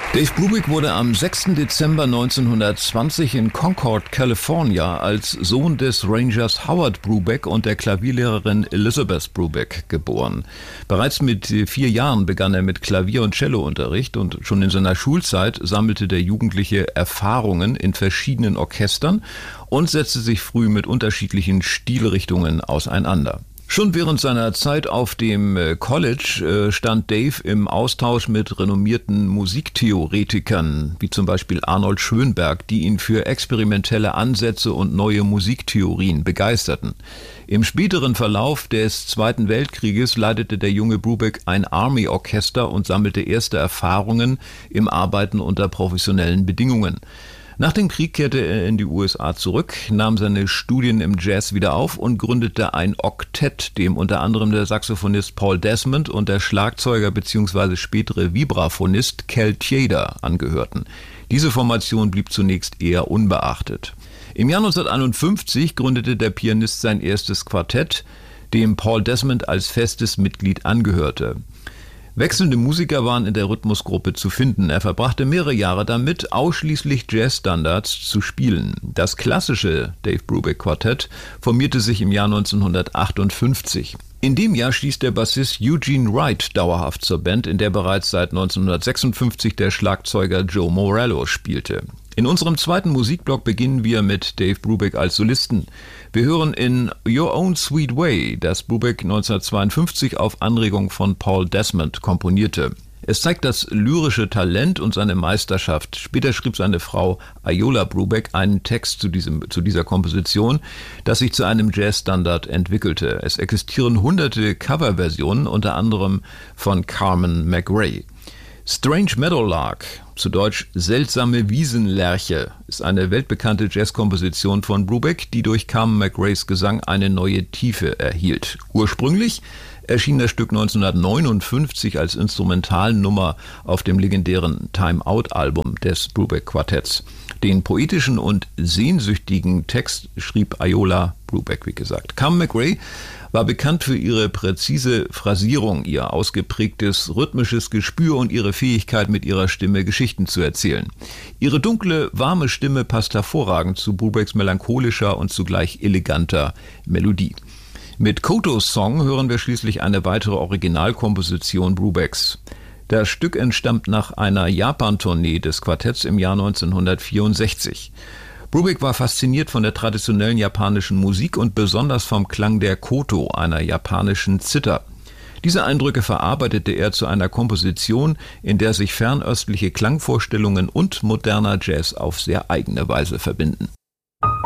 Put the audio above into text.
Dave Brubeck wurde am 6. Dezember 1920 in Concord, California, als Sohn des Rangers Howard Brubeck und der Klavierlehrerin Elizabeth Brubeck geboren. Bereits mit 4 Jahren begann er mit Klavier- und Cellounterricht und schon in seiner Schulzeit sammelte der Jugendliche Erfahrungen in verschiedenen Orchestern und setzte sich früh mit unterschiedlichen Stilrichtungen auseinander. Schon während seiner Zeit auf dem College stand Dave im Austausch mit renommierten Musiktheoretikern, wie zum Beispiel Arnold Schönberg, die ihn für experimentelle Ansätze und neue Musiktheorien begeisterten. Im späteren Verlauf des Zweiten Weltkrieges leitete der junge Brubeck ein Army-Orchester und sammelte erste Erfahrungen im Arbeiten unter professionellen Bedingungen. Nach dem Krieg kehrte er in die USA zurück, nahm seine Studien im Jazz wieder auf und gründete ein Oktett, dem unter anderem der Saxophonist Paul Desmond und der Schlagzeuger bzw. spätere Vibraphonist Cal Tjader angehörten. Diese Formation blieb zunächst eher unbeachtet. Im Jahr 1951 gründete der Pianist sein erstes Quartett, dem Paul Desmond als festes Mitglied angehörte. Wechselnde Musiker waren in der Rhythmusgruppe zu finden. Er verbrachte mehrere Jahre damit, ausschließlich Jazzstandards zu spielen. Das klassische Dave Brubeck Quartett formierte sich im Jahr 1958. In dem Jahr stieß der Bassist Eugene Wright dauerhaft zur Band, in der bereits seit 1956 der Schlagzeuger Joe Morello spielte. In unserem zweiten Musikblock beginnen wir mit Dave Brubeck als Solisten. Wir hören in Your Own Sweet Way, das Brubeck 1952 auf Anregung von Paul Desmond komponierte. Es zeigt das lyrische Talent und seine Meisterschaft. Später schrieb seine Frau Ayola Brubeck einen Text zu dieser Komposition, das sich zu einem Jazzstandard entwickelte. Es existieren hunderte Coverversionen, unter anderem von Carmen McRae. Strange Meadowlark, zu Deutsch Seltsame Wiesenlerche, ist eine weltbekannte Jazzkomposition von Brubeck, die durch Carmen McRaes Gesang eine neue Tiefe erhielt. Ursprünglich erschien das Stück 1959 als Instrumentalnummer auf dem legendären Time Out-Album des Brubeck Quartetts. Den poetischen und sehnsüchtigen Text schrieb Ayola Brubeck, wie gesagt. Carmen McRae war bekannt für ihre präzise Phrasierung, ihr ausgeprägtes rhythmisches Gespür und ihre Fähigkeit, mit ihrer Stimme Geschichten zu erzählen. Ihre dunkle, warme Stimme passt hervorragend zu Brubecks melancholischer und zugleich eleganter Melodie. Mit Kotos Song hören wir schließlich eine weitere Originalkomposition Brubecks. Das Stück entstammt nach einer Japan-Tournee des Quartetts im Jahr 1964. Brubeck war fasziniert von der traditionellen japanischen Musik und besonders vom Klang der Koto, einer japanischen Zither. Diese Eindrücke verarbeitete er zu einer Komposition, in der sich fernöstliche Klangvorstellungen und moderner Jazz auf sehr eigene Weise verbinden.